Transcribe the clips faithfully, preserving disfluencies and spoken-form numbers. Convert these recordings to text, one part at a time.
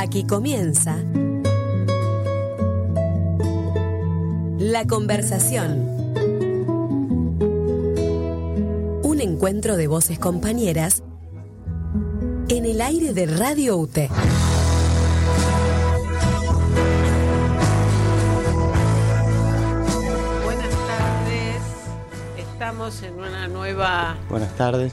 Aquí comienza La Conversación. Un encuentro de voces compañeras en el aire de Radio U T E. Buenas tardes. Estamos en una nueva Buenas tardes.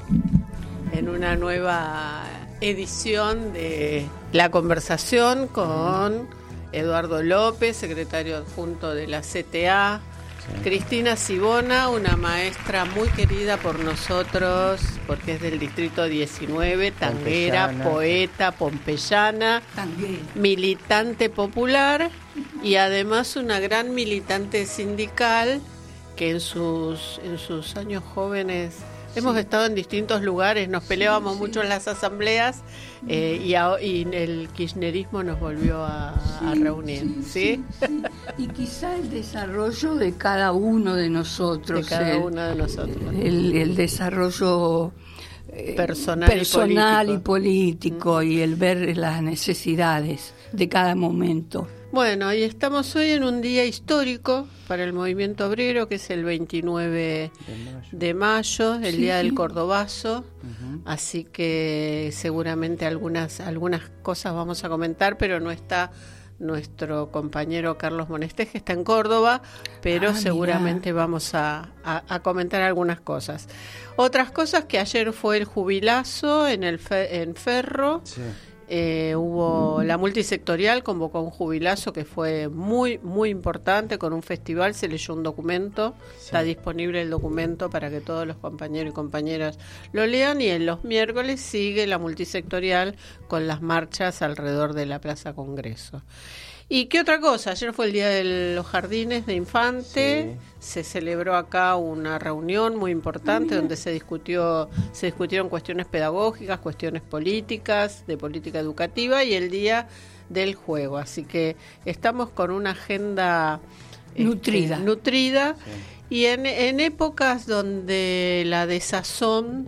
En una nueva edición de La Conversación con Eduardo López, secretario adjunto de la C T A, sí. Cristina Sibona, una maestra muy querida por nosotros, porque es del distrito diecinueve, tanguera, pompeyana, poeta, pompeyana, tanguera, militante popular y además una gran militante sindical que en sus, en sus años jóvenes... Hemos sí. estado en distintos lugares, nos peleábamos sí, sí. mucho en las asambleas eh, y, a, y el kirchnerismo nos volvió a, sí, a reunir. ¿sí? Sí, sí. Y quizá el desarrollo de cada uno de nosotros. De cada el, uno de nosotros. El, el desarrollo eh, personal, personal y político, y, político mm. y el ver las necesidades de cada momento. Bueno, y estamos hoy en un día histórico para el movimiento obrero, que es el veintinueve de mayo, el sí, Día del Cordobazo, uh-huh. Así que seguramente algunas algunas cosas vamos a comentar, pero no está nuestro compañero Carlos Monestex, que está en Córdoba, pero ah, seguramente mira. vamos a, a, a comentar algunas cosas. Otras cosas, que ayer fue el jubilazo en el fe, en Ferro. Sí. Eh, hubo la multisectorial, convocó un jubilazo que fue muy, muy importante, con un festival, se leyó un documento, sí. Está disponible el documento para que todos los compañeros y compañeras lo lean, y en los miércoles sigue la multisectorial con las marchas alrededor de la Plaza Congreso. ¿Y qué otra cosa? Ayer fue el Día de los Jardines de Infante, sí. Se celebró acá una reunión muy importante donde se discutió, se discutieron cuestiones pedagógicas, cuestiones políticas, de política educativa y el Día del Juego. Así que estamos con una agenda nutrida, este, nutrida sí. Y en, en épocas donde la desazón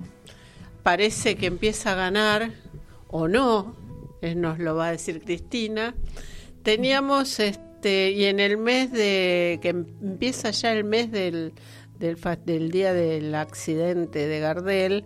parece que empieza a ganar, o no, nos lo va a decir Cristina. Teníamos, este, y en el mes de, que empieza ya el mes del, del, del día del accidente de Gardel,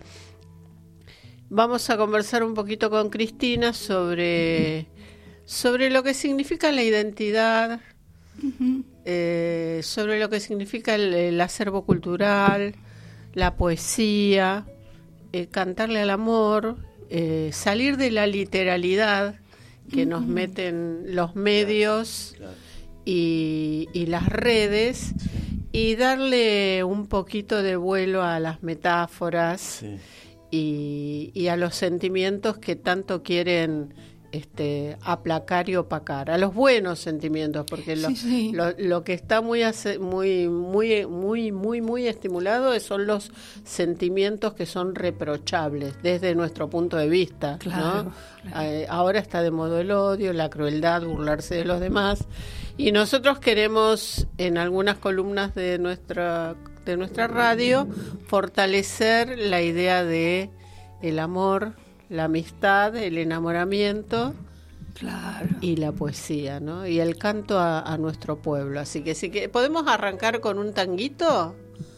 vamos a conversar un poquito con Cristina sobre, sobre lo que significa la identidad, uh-huh. eh, sobre lo que significa el, el acervo cultural, la poesía, eh, cantarle al amor, eh, salir de la literalidad que nos meten los medios claro, claro. Y, y las redes, sí. Y darle un poquito de vuelo a las metáforas, sí. y, y a los sentimientos que tanto quieren este, aplacar y opacar, a los buenos sentimientos, porque lo, sí, sí. lo, lo que está muy, muy, muy, muy, muy, muy estimulado son los sentimientos que son reprochables desde nuestro punto de vista, claro, ¿no? Claro. Eh, ahora está de moda el odio, la crueldad, burlarse de los demás, y nosotros queremos en algunas columnas de nuestra de nuestra radio fortalecer la idea de el amor, la amistad, el enamoramiento, claro, y la poesía, ¿no? Y el canto a, a nuestro pueblo. Así que sí que podemos arrancar con un tanguito.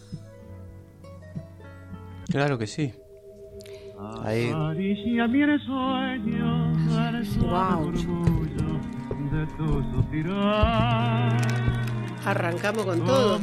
Claro que sí. Ahí. Wow. Arrancamos con todo.